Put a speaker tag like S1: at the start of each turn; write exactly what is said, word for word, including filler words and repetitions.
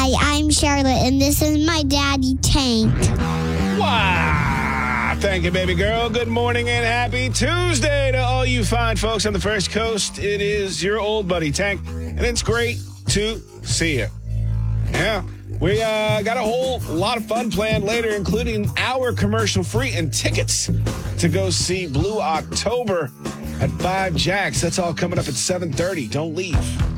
S1: Hi, I'm Charlotte, and this is my daddy, Tank.
S2: Wow. Thank you, baby girl. Good morning and happy Tuesday to all you fine folks on the First Coast. It is your old buddy, Tank, and it's great to see you. Yeah, we uh, got a whole lot of fun planned later, including our commercial-free and tickets to go see Blue October at Five Jacks. That's all coming up at seven thirty. Don't leave.